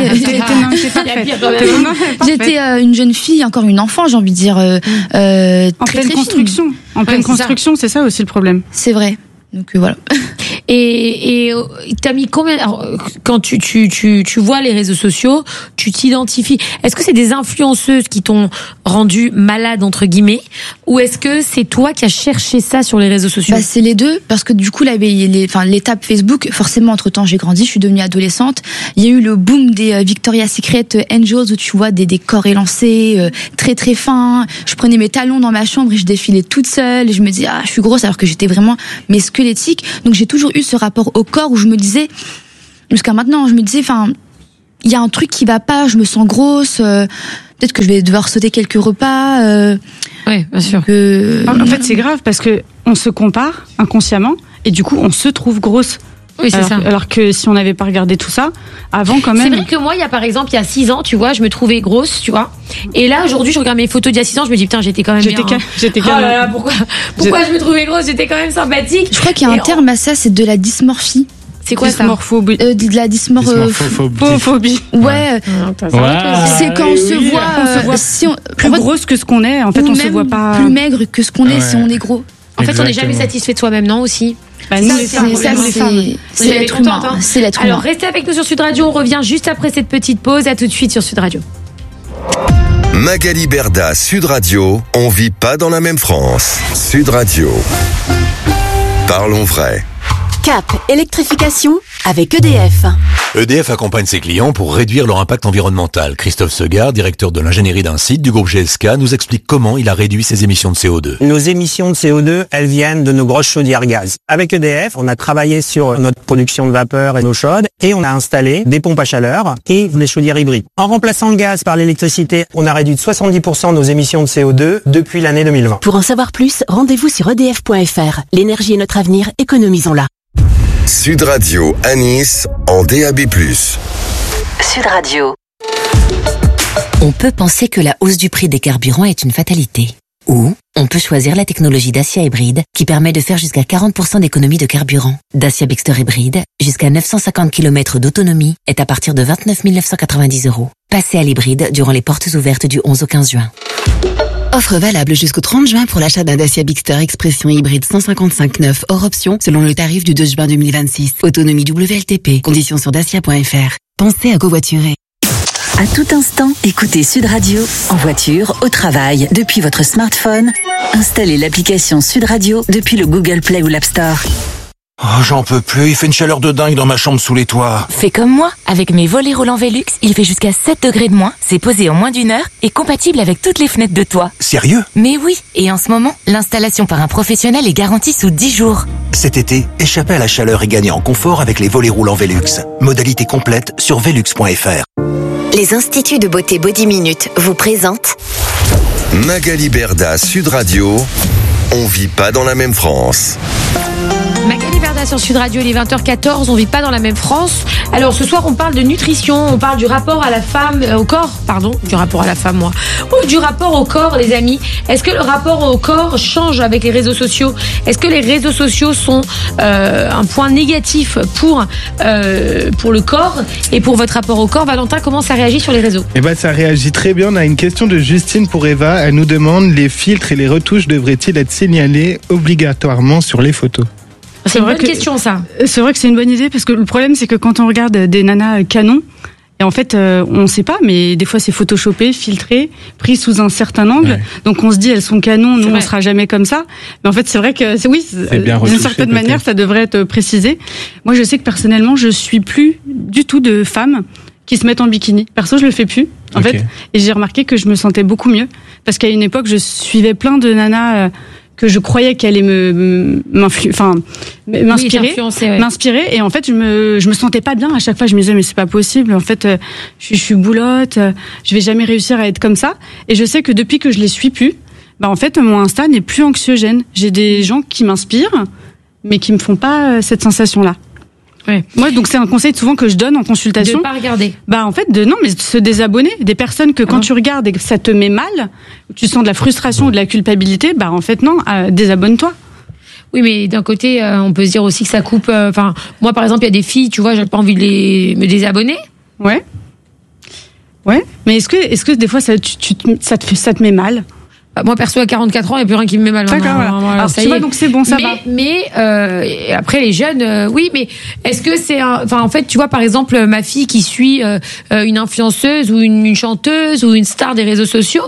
une jeune fille, encore une enfant, j'ai envie de dire, en pleine construction. En pleine construction, c'est ça aussi le problème. C'est vrai. Donc voilà. Et t'as mis combien? Alors, quand tu vois les réseaux sociaux, tu t'identifies. Est-ce que c'est des influenceuses qui t'ont rendu malade entre guillemets, ou est-ce que c'est toi qui as cherché ça sur les réseaux sociaux? C'est les deux, parce que du coup l'étape Facebook, forcément entre temps j'ai grandi, je suis devenue adolescente. Il y a eu le boom des Victoria's Secret Angels où tu vois des corps élancés, très très fins. Je prenais mes talons dans ma chambre et je défilais toute seule et je me disais je suis grosse, alors que j'étais vraiment squelettique. Donc j'ai toujours eu ce rapport au corps où je me disais, jusqu'à maintenant, je me disais, il y a un truc qui va pas, je me sens grosse, peut-être que je vais devoir sauter quelques repas. Oui, bien sûr. En fait, c'est grave parce que on se compare inconsciemment et du coup, on se trouve grosse. Oui, c'est ça. Alors que si on n'avait pas regardé tout ça, avant quand même. C'est vrai que moi, il y a 6 ans, tu vois, je me trouvais grosse, tu vois. Et là, aujourd'hui, je regarde mes photos d'il y a 6 ans, je me dis, putain, j'étais quand même bien. J'étais oh là là, pourquoi je me trouvais grosse? J'étais quand même sympathique. Je crois qu'il y a un terme à ça, c'est de la dysmorphie. C'est quoi ça? De la dysmorphobie. Ouais. C'est quand on se voit plus grosse que ce qu'on est. En fait, on se voit pas plus maigre que ce qu'on est si on est gros. En fait, on n'est jamais satisfait de soi-même, non, aussi? C'est l'être humain. C'est l'être humain. Alors, restez avec nous sur Sud Radio. On revient juste après cette petite pause. À tout de suite sur Sud Radio. Magali Berda, Sud Radio. On vit pas dans la même France. Sud Radio. Parlons vrai. Cap électrification avec EDF. EDF accompagne ses clients pour réduire leur impact environnemental. Christophe Segard, directeur de l'ingénierie d'un site du groupe GSK, nous explique comment il a réduit ses émissions de CO2. Nos émissions de CO2, elles viennent de nos grosses chaudières gaz. Avec EDF, on a travaillé sur notre production de vapeur et nos chaudes et on a installé des pompes à chaleur et des chaudières hybrides. En remplaçant le gaz par l'électricité, on a réduit de 70% nos émissions de CO2 depuis l'année 2020. Pour en savoir plus, rendez-vous sur edf.fr. L'énergie est notre avenir, économisons-la. Sud Radio à Nice en DAB+. Sud Radio. On peut penser que la hausse du prix des carburants est une fatalité. Ou on peut choisir la technologie Dacia Hybride qui permet de faire jusqu'à 40% d'économie de carburant. Dacia Bigster Hybride, jusqu'à 950 km d'autonomie, est à partir de 29 990 €. Passez à l'hybride durant les portes ouvertes du 11 au 15 juin. Offre valable jusqu'au 30 juin pour l'achat d'un Dacia Bigster Expression hybride 155/9 hors option selon le tarif du 2 juin 2026. Autonomie WLTP. Conditions sur dacia.fr. Pensez à covoiturer. À tout instant, écoutez Sud Radio, en voiture, au travail, depuis votre smartphone. Installez l'application Sud Radio depuis le Google Play ou l'App Store. Oh, j'en peux plus, il fait une chaleur de dingue dans ma chambre sous les toits. Fais comme moi, avec mes volets roulants Velux, il fait jusqu'à 7 degrés de moins, c'est posé en moins d'1 heure et compatible avec toutes les fenêtres de toit. Sérieux? Mais oui, et en ce moment, l'installation par un professionnel est garantie sous 10 jours. Cet été, échappez à la chaleur et gagnez en confort avec les volets roulants Velux. Modalité complète sur velux.fr. Les instituts de beauté Body Minute vous présentent Magali Berda, Sud Radio. On vit pas dans la même France. Magali Berda sur Sud Radio, il est 20h14, on vit pas dans la même France. Alors ce soir on parle de nutrition, on parle du rapport à la femme, au corps, du rapport à la femme ou du rapport au corps les amis. Est-ce que le rapport au corps change avec les réseaux sociaux? Est-ce que les réseaux sociaux sont un point négatif pour le corps et pour votre rapport au corps? Valentin, comment ça réagit sur les réseaux? Ça réagit très bien. On a une question de Justine pour Eva. Elle nous demande, les filtres et les retouches devraient-ils être signalés obligatoirement sur les photos? C'est une bonne question, ça. C'est vrai que c'est une bonne idée parce que le problème, c'est que quand on regarde des nanas canon, et en fait, on ne sait pas, mais des fois c'est photoshopé, filtré, pris sous un certain angle. Ouais. Donc on se dit elles sont canon, nous on sera jamais comme ça. Mais en fait, c'est vrai que d'une certaine manière, ça devrait être précisé. Moi, je sais que personnellement, je suis plus du tout de femmes qui se mettent en bikini. Perso, je le fais plus, en fait. Et j'ai remarqué que je me sentais beaucoup mieux parce qu'à une époque, je suivais plein de nanas que je croyais qu'elle allait m'inspirer, et en fait je me sentais pas bien à chaque fois. Je me disais mais c'est pas possible, en fait je suis boulotte, je vais jamais réussir à être comme ça. Et je sais que depuis que je les suis plus, Bah en fait, mon Insta n'est plus anxiogène. J'ai des gens qui m'inspirent, mais qui me font pas cette sensation-là. Ouais. Moi, donc c'est un conseil souvent que je donne en consultation. De pas regarder. Bah en fait, mais de se désabonner. Des personnes que quand tu regardes et que ça te met mal, tu sens de la frustration ou de la culpabilité, bah en fait non, désabonne-toi. Oui, mais d'un côté, on peut se dire aussi que ça coupe. Enfin, moi, par exemple, il y a des filles, tu vois, j'ai pas envie de me désabonner. Ouais. Mais est-ce que des fois ça te met mal? Moi, perso, à 44 ans, il n'y a plus rien qui me met mal. D'accord, voilà. Alors, tu vois, donc c'est bon, ça va. Mais après, les jeunes, oui, mais est-ce que c'est... Enfin, en fait, tu vois, par exemple, ma fille qui suit une influenceuse ou une chanteuse ou une star des réseaux sociaux,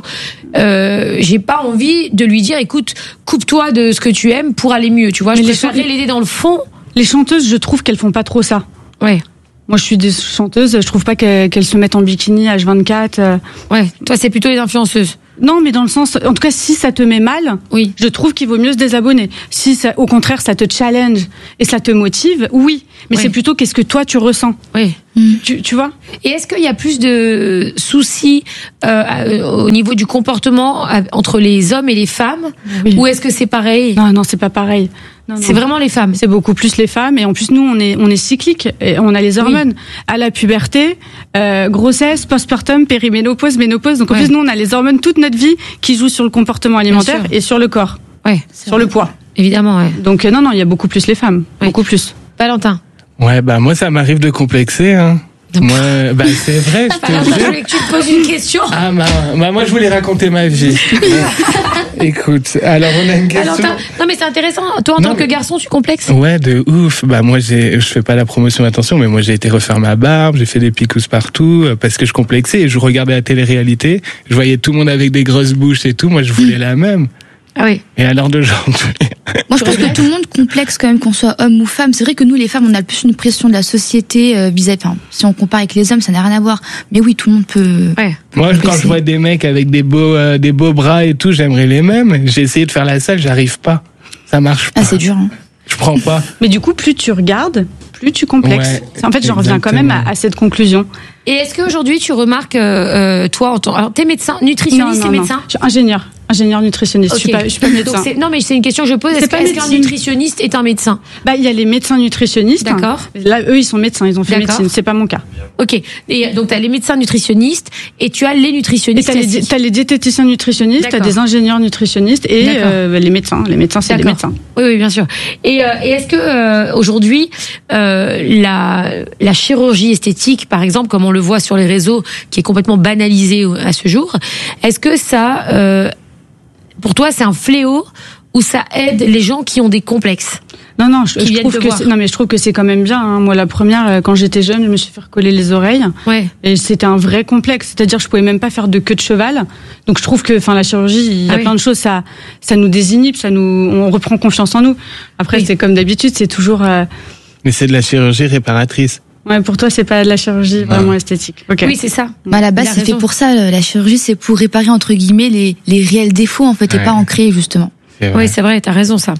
j'ai pas envie de lui dire, écoute, coupe-toi de ce que tu aimes pour aller mieux, tu vois. Je préférerais l'aider dans le fond. Les chanteuses, je trouve qu'elles font pas trop ça. Ouais. Moi, je suis des chanteuses, je trouve pas qu'elles se mettent en bikini H24. Ouais, toi, c'est plutôt les influenceuses. Non, mais dans le sens, en tout cas, si ça te met mal, oui, je trouve qu'il vaut mieux se désabonner. Si ça, au contraire, ça te challenge et ça te motive, oui. Mais c'est plutôt qu'est-ce que toi tu ressens. Oui. Tu vois. Et est-ce qu'il y a plus de soucis au niveau du comportement entre les hommes et les femmes, ou est-ce que c'est pareil? Non, c'est pas pareil. C'est vraiment les femmes. C'est beaucoup plus les femmes, et en plus nous on est cyclique, et on a les hormones à la puberté, grossesse, postpartum, périménopause, ménopause. Donc en plus nous on a les hormones toute notre vie qui jouent sur le comportement alimentaire et sur le corps, sur le poids. Évidemment, ouais. Donc non, il y a beaucoup plus les femmes, beaucoup plus. Valentin. Ouais, bah moi ça m'arrive de complexer, hein. Moi, bah c'est vrai. Je voulais que tu te poses une question. Ah moi je voulais raconter ma vie. Écoute, alors on a une question. Non mais c'est intéressant. Toi en tant que garçon, tu complexes? Ouais, de ouf. Bah moi je fais pas la promotion, attention, mais moi j'ai été refaire ma barbe, j'ai fait des picousses partout parce que je complexais et je regardais la télé-réalité, je voyais tout le monde avec des grosses bouches et tout, moi je voulais la même. Ah oui. Et alors d'aujourd'hui. Moi, je pense que tout le monde complexe quand même, qu'on soit homme ou femme. C'est vrai que nous, les femmes, on a plus une pression de la société vis-à-vis. Enfin, si on compare avec les hommes, ça n'a rien à voir. Mais oui, tout le monde peut. Ouais. Moi, quand je vois des mecs avec des beaux bras et tout, j'aimerais les mêmes. J'ai essayé de faire la salle, j'arrive pas. Ça marche pas. Ah, c'est dur. Hein. Je prends pas. Mais du coup, plus tu regardes, plus tu complexes. Ouais, en fait, j'en reviens quand même à cette conclusion. Et est-ce qu'aujourd'hui, tu remarques, toi, alors, t'es médecin, nutritionniste et médecin? Je suis ingénieur nutritionniste. Okay. Je suis pas médecin. Donc non, mais c'est une question que je pose. Est-ce qu'un nutritionniste est un médecin? Bah, il y a les médecins nutritionnistes. D'accord. Là, eux, ils sont médecins, ils ont fait médecine. C'est pas mon cas. Ok. Et donc, t'as les médecins nutritionnistes et tu as les nutritionnistes. Et t'as les diététiciens nutritionnistes, t'as des ingénieurs nutritionnistes et les médecins. Les médecins, c'est des médecins. Oui, bien sûr. Et est-ce que aujourd'hui, la chirurgie esthétique, par exemple, comme on le voit sur les réseaux, qui est complètement banalisée à ce jour, est-ce que ça, pour toi, c'est un fléau ou ça aide les gens qui ont des complexes? Non, je trouve que c'est quand même bien. Hein. Moi, la première, quand j'étais jeune, je me suis fait recoller les oreilles. Ouais. Et c'était un vrai complexe. C'est-à-dire, je pouvais même pas faire de queue de cheval. Donc, je trouve que, la chirurgie, il y a plein de choses. Ça nous désinhibe, on reprend confiance en nous. Après, c'est comme d'habitude, c'est toujours. Mais c'est de la chirurgie réparatrice. Ouais, pour toi, c'est pas de la chirurgie vraiment esthétique. Okay. Oui, c'est ça. Bah, à la base, c'est fait pour ça. La chirurgie, c'est pour réparer, entre guillemets, les réels défauts, en fait, et pas en créer, justement. Oui, c'est vrai, t'as raison, ça.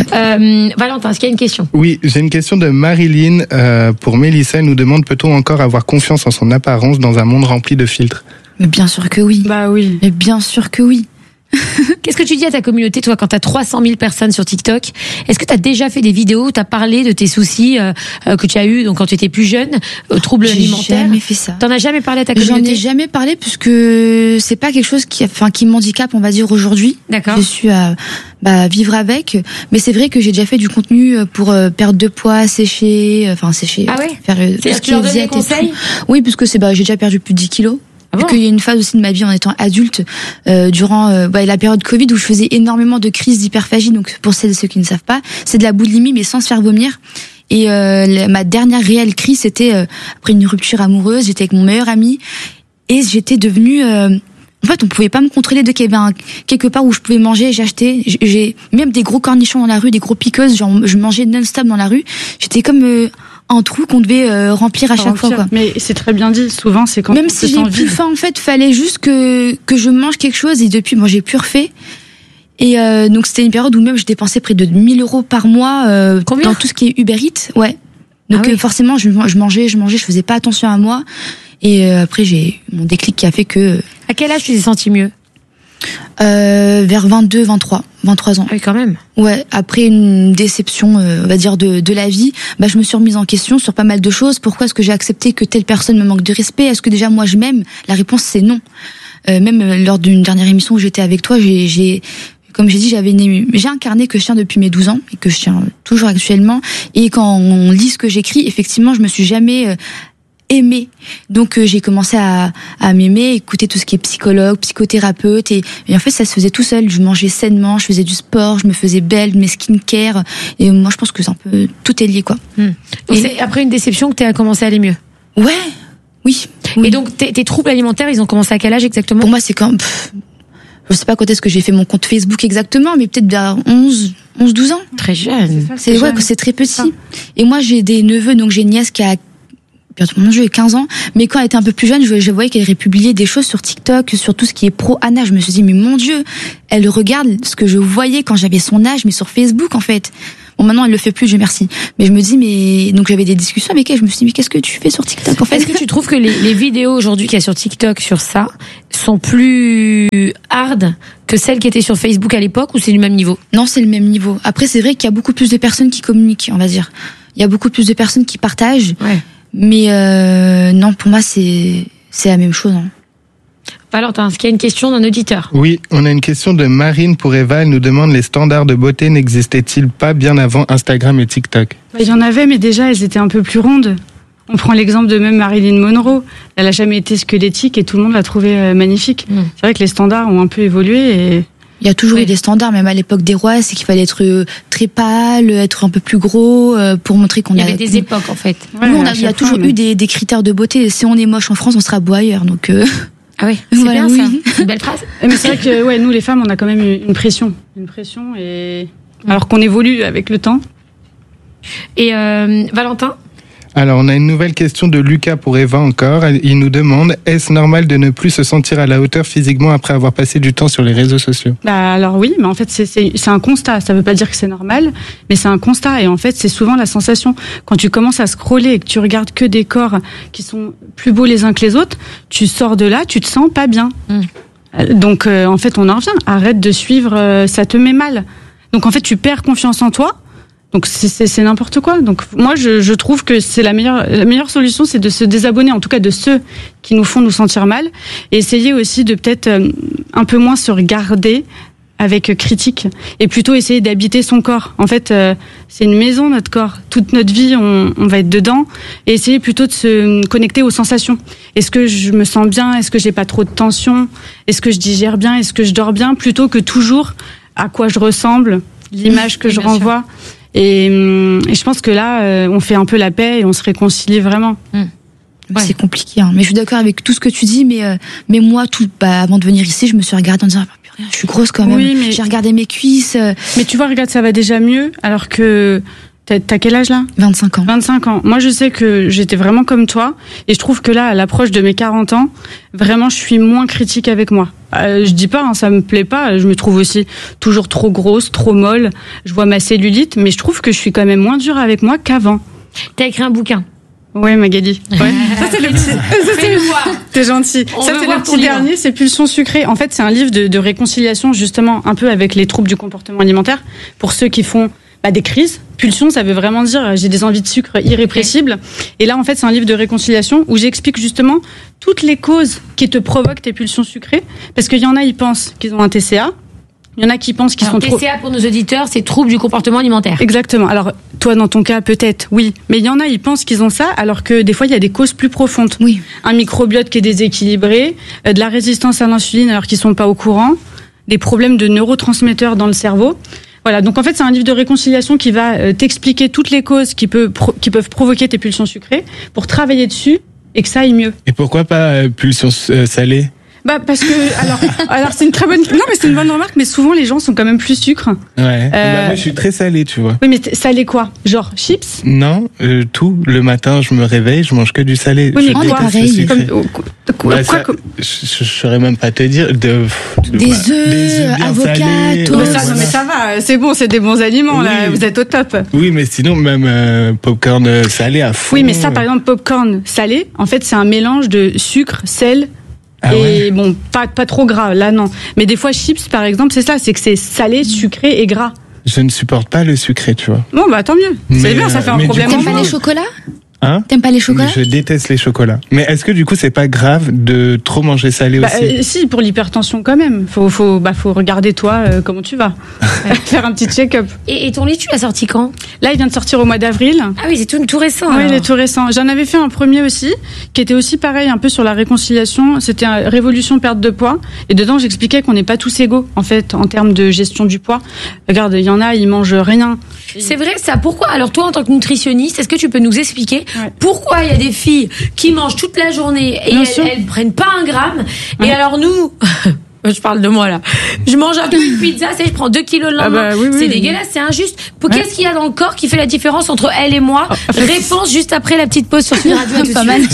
Valentin, est-ce qu'il y a une question? Oui, j'ai une question de Marilyn pour Mélissa. Elle nous demande, peut-on encore avoir confiance en son apparence dans un monde rempli de filtres? Mais bien sûr que oui. Bah oui. Mais bien sûr que oui. Qu'est-ce que tu dis à ta communauté, toi, quand t'as 300 000 personnes sur TikTok? Est-ce que t'as déjà fait des vidéos où t'as parlé de tes soucis que tu as eu donc quand tu étais plus jeune, troubles alimentaires? J'ai jamais fait ça. T'en as jamais parlé à ta communauté? J'en ai jamais parlé puisque c'est pas quelque chose qui m'handicape, on va dire, aujourd'hui. D'accord. Je suis à vivre avec, mais c'est vrai que j'ai déjà fait du contenu pour perdre de poids, sécher. Ah ouais? Faire tout ce qui leur donne des conseils? Oui, parce que j'ai déjà perdu plus de 10 kilos. Ah bon? Qu'il y a une phase aussi de ma vie en étant adulte durant la période Covid où je faisais énormément de crises d'hyperphagie. Donc pour celles et ceux qui ne savent pas, c'est de la boulimie mais sans se faire vomir. Et ma dernière réelle crise, c'était après une rupture amoureuse. J'étais avec mon meilleur ami et j'étais devenue en fait, on pouvait pas me contrôler dès qu'il y avait quelque part où je pouvais manger. J'achetais, j'ai même des gros cornichons dans la rue, des gros piqueuses. Genre, je mangeais non-stop dans la rue. J'étais comme un trou qu'on devait remplir à chaque fois, quoi. Mais c'est très bien dit. Souvent, c'est quand même si j'ai plus faim, en fait, fallait juste que je mange quelque chose. Et depuis, moi, j'ai plus refait. Et donc, c'était une période où même je dépensais près de 1 000 € par mois dans tout ce qui est Uber Eats. Ouais. Donc forcément, je mangeais, je faisais pas attention à moi. Et après, j'ai mon déclic qui a fait que. À quel âge tu t'es senti mieux? Vers 22, 23 ans. Oui, quand même. Ouais, après une déception, on va dire, de la vie, je me suis remise en question sur pas mal de choses. Pourquoi est-ce que j'ai accepté que telle personne me manque de respect? Est-ce que déjà moi je m'aime? La réponse c'est non. Même lors d'une dernière émission où j'étais avec toi, comme j'ai dit, j'ai un carnet que je tiens depuis mes 12 ans et que je tiens toujours actuellement. Et quand on lit ce que j'écris, effectivement, je me suis jamais aimée. Donc j'ai commencé à m'aimer, écouter tout ce qui est psychologue, psychothérapeute, et en fait ça se faisait tout seul. Je mangeais sainement, je faisais du sport, je me faisais belle, mes skincare, et moi je pense que c'est un peu, tout est lié quoi. Donc c'est après une déception que tu as commencé à aller mieux. Ouais, oui. Et donc tes troubles alimentaires, ils ont commencé à quel âge exactement? Pour moi c'est quand je sais pas quand est-ce que j'ai fait mon compte Facebook exactement, mais peut-être vers 11-12 ans. Très jeune. C'est très petit. Et moi j'ai des neveux, donc j'ai une nièce qui a mon jeu est 15 ans, mais quand elle était un peu plus jeune, je voyais qu'elle republiait des choses sur TikTok, sur tout ce qui est pro-Anna. Je me suis dit, mais mon Dieu, elle regarde ce que je voyais quand j'avais son âge, mais sur Facebook, en fait. Bon, maintenant, elle le fait plus, Dieu merci. Mais je me dis, donc j'avais des discussions avec elle, je me suis dit, mais qu'est-ce que tu fais sur TikTok, en fait? Est-ce que tu trouves que les vidéos aujourd'hui qu'il y a sur TikTok sur ça sont plus hard que celles qui étaient sur Facebook à l'époque, ou c'est le même niveau? Non, c'est le même niveau. Après, c'est vrai qu'il y a beaucoup plus de personnes qui communiquent, on va dire. Il y a beaucoup plus de personnes qui partagent. Ouais. Mais non, pour moi, c'est la même chose. Hein. Valentin, est-ce qu'il y a une question d'un auditeur? Oui, on a une question de Marine pour Eva. Elle nous demande, les standards de beauté n'existaient-ils pas bien avant Instagram et TikTok? Il y en avait, mais déjà, elles étaient un peu plus rondes. On prend l'exemple de même Marilyn Monroe. Elle a jamais été squelettique et tout le monde l'a trouvée magnifique. C'est vrai que les standards ont un peu évolué et... Il y a toujours eu des standards, même à l'époque des rois, c'est qu'il fallait être très pâle, être un peu plus gros, pour montrer qu'on Il y avait des époques, en fait. Ouais, il y a toujours eu des critères de beauté. Si on est moche en France, on sera beau ailleurs, donc... Ah oui, c'est voilà, bien ça. C'est une belle phrase. Mais c'est vrai que nous les femmes, on a quand même une pression. Et alors qu'on évolue avec le temps. Et Valentin? Alors, on a une nouvelle question de Lucas pour Eva encore. Il nous demande, est-ce normal de ne plus se sentir à la hauteur physiquement après avoir passé du temps sur les réseaux sociaux? Alors oui, mais en fait c'est un constat. Ça veut pas dire que c'est normal, mais c'est un constat. Et en fait, c'est souvent la sensation. Quand tu commences à scroller et que tu regardes que des corps qui sont plus beaux les uns que les autres, tu sors de là, tu te sens pas bien. Donc en fait, on en revient. Arrête de suivre, ça te met mal. Donc en fait, tu perds confiance en toi. Donc c'est n'importe quoi. Donc moi je trouve que c'est la meilleure solution, c'est de se désabonner, en tout cas de ceux qui nous font nous sentir mal, et essayer aussi de peut-être un peu moins se regarder avec critique et plutôt essayer d'habiter son corps. En fait, c'est une maison, notre corps. Toute notre vie, on va être dedans, et essayer plutôt de se connecter aux sensations. Est-ce que je me sens bien? Est-ce que j'ai pas trop de tension? Est-ce que je digère bien? Est-ce que je dors bien? Plutôt que toujours à quoi je ressemble, l'image que je renvoie. Et je pense que là, on fait un peu la paix et on se réconcilie vraiment. Ouais. C'est compliqué, hein. Mais je suis d'accord avec tout ce que tu dis, mais moi, avant de venir ici, je me suis regardée en disant, je suis grosse quand même. Oui, mais j'ai regardé mes cuisses. Mais tu vois, regarde, ça va déjà mieux, alors que t'as quel âge là? 25 ans. 25 ans. Moi, je sais que j'étais vraiment comme toi, et je trouve que là, à l'approche de mes 40 ans, vraiment, je suis moins critique avec moi. Je dis pas, ça me plaît pas. Je me trouve aussi toujours trop grosse, trop molle. Je vois ma cellulite, mais je trouve que je suis quand même moins dure avec moi qu'avant. T'as écrit un bouquin? Ouais, Magali. Ouais. Ça, c'est le petit. T'es gentil. Ça, c'est le petit dernier, c'est Pulsion sucrée. En fait, c'est un livre de réconciliation, justement, un peu avec les troubles du comportement alimentaire, pour ceux qui font des crises. Pulsion, ça veut vraiment dire j'ai des envies de sucre irrépressibles. Et là, en fait, c'est un livre de réconciliation où j'explique justement toutes les causes qui te provoquent tes pulsions sucrées. Parce qu'il y en a, ils pensent qu'ils ont un TCA. Il y en a qui pensent qu'ils sont trop... TCA, pour nos auditeurs, c'est trouble du comportement alimentaire. Exactement. Alors, toi, dans ton cas, peut-être, oui. Mais il y en a, ils pensent qu'ils ont ça, alors que des fois, il y a des causes plus profondes. Oui. Un microbiote qui est déséquilibré, de la résistance à l'insuline alors qu'ils sont pas au courant, des problèmes de neurotransmetteurs dans le cerveau. Voilà, donc en fait, c'est un livre de réconciliation qui va t'expliquer toutes les causes qui peuvent provoquer tes pulsions sucrées pour travailler dessus et que ça aille mieux. Et pourquoi pas pulsions salées? Parce que alors c'est une très bonne c'est une bonne remarque, mais souvent les gens sont quand même plus sucre. Ouais. Moi je suis très salé, tu vois. Oui, mais salé quoi? Genre chips? Non, tout. Le matin je me réveille, je mange que du salé. Oui, mais pareil. Je saurais même pas te dire. Des œufs, avocats, toast. Mais ça va, c'est bon, c'est des bons aliments là. Vous êtes au top. Oui, mais sinon même popcorn salé à fond. Oui, mais ça par exemple popcorn salé, en fait c'est un mélange de sucre, sel Et bon, pas trop gras, là non. Mais des fois, chips par exemple, c'est ça, c'est que c'est salé, sucré et gras. Je ne supporte pas le sucré, tu vois. Bon, bah tant mieux. C'est bien, ça fait un problème. T'aimes pas les chocolats ? Hein? T'aimes pas les chocolats? Je déteste les chocolats. Mais est-ce que du coup c'est pas grave de trop manger salé aussi? Si, pour l'hypertension quand même. Faut regarder toi comment tu vas. Faire un petit check-up. Et ton lit, tu l'as sorti quand? Là, il vient de sortir au mois d'avril. Ah oui, c'est tout récent. Oui, il est tout récent. J'en avais fait un premier aussi, qui était aussi pareil, un peu sur la réconciliation. C'était Révolution perte de poids. Et dedans, j'expliquais qu'on n'est pas tous égaux, en fait, en termes de gestion du poids. Regarde, il y en a, ils mangent rien. C'est vrai ça. Pourquoi? Alors toi, en tant que nutritionniste, est-ce que tu peux nous expliquer pourquoi il y a des filles qui mangent toute la journée et elles prennent pas un gramme, et alors nous, je parle de moi là, je mange un peu de pizza, je prends 2 kilos le lendemain, c'est dégueulasse, c'est injuste. Qu'est-ce qu'il y a dans le corps qui fait la différence entre elle et moi? Réponse juste après la petite pause sur Sud Radio. Pas mal.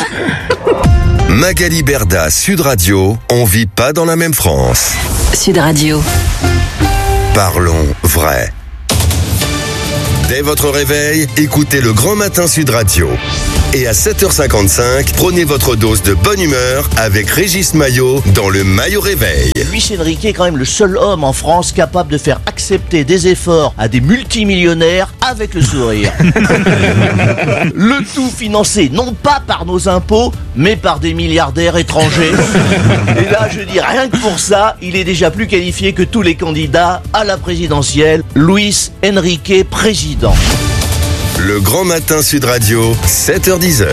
Magali Berda, Sud Radio, on vit pas dans la même France. Sud Radio. Parlons vrai. Dès votre réveil, écoutez le Grand Matin Sud Radio. Et à 7h55, prenez votre dose de bonne humeur avec Régis Maillot dans le Maillot Réveil. Luis Enrique est quand même le seul homme en France capable de faire accepter des efforts à des multimillionnaires avec le sourire. Le tout financé non pas par nos impôts, mais par des milliardaires étrangers. Et là, je dis rien que pour ça, il est déjà plus qualifié que tous les candidats à la présidentielle. Luis Enrique, président. Le Grand Matin Sud Radio, 7h10.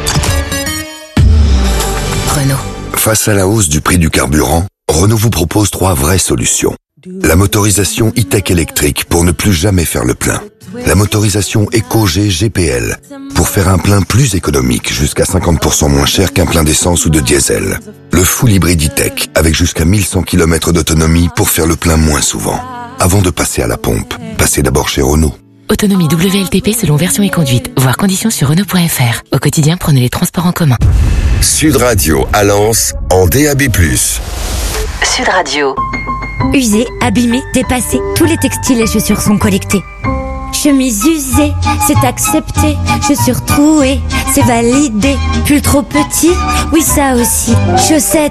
Renault. Face à la hausse du prix du carburant, Renault vous propose 3 vraies solutions. La motorisation e-tech électrique pour ne plus jamais faire le plein. La motorisation EcoG GPL pour faire un plein plus économique, jusqu'à 50% moins cher qu'un plein d'essence ou de diesel. Le full hybride e-tech avec jusqu'à 1100 km d'autonomie pour faire le plein moins souvent. Avant de passer à la pompe, passez d'abord chez Renault. Autonomie WLTP selon version et conduite. Voir conditions sur Renault.fr. Au quotidien, prenez les transports en commun. Sud Radio à Lens en DAB+. Sud Radio. Usés, abîmés, dépassés, tous les textiles et chaussures sont collectés. Chemise usée, c'est accepté. Chaussures trouées, c'est validé. Pull trop petit, oui ça aussi. Chaussettes